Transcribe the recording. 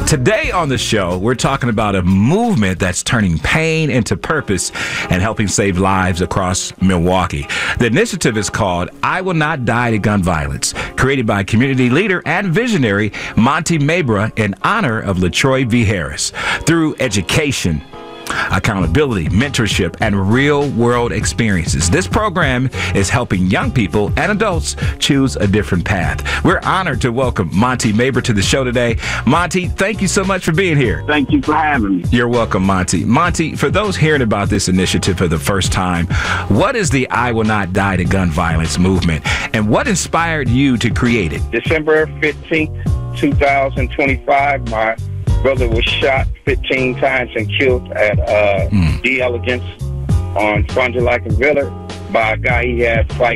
Today on the show, we're talking about a movement that's turning pain into purpose and helping save lives across Milwaukee. The initiative is called I Will Not Die to Gun Violence, created by community leader and visionary Monty Mabra in honor of LaTroy V. Harris. Through education, accountability, mentorship, and real-world experiences, this program is helping young people and adults choose a different path. We're honored to welcome Monty Mabra to the show today. Monty, thank you so much for being here. Thank you for having me. You're welcome, Monty. Monty, for those hearing about this initiative for the first time, what is the I Will Not Die to Gun Violence movement, and what inspired you to create it? December 15th, 2025, my brother was shot 15 times and killed at D. Elegance on Fond du Lac and Villard by a guy he had fight